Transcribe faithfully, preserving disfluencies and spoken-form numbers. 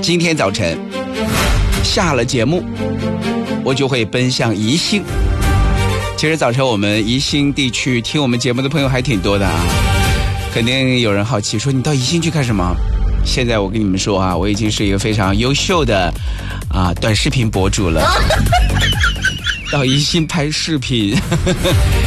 今天早晨下了节目，我就会奔向宜兴。其实早晨我们宜兴地区听我们节目的朋友还挺多的啊，肯定有人好奇说你到宜兴去干什么？现在我跟你们说啊，我已经是一个非常优秀的啊短视频博主了，到宜兴拍视频。